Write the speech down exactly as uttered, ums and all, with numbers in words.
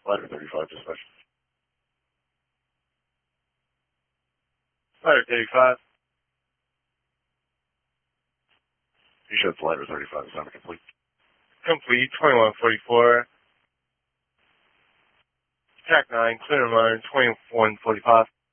Ladder thirty-five, dispatch. Ladder thirty-five. You showed ladder thirty-five, assignment complete. Complete, twenty-one forty-four. Track nine, clear and learn, twenty-one forty-five.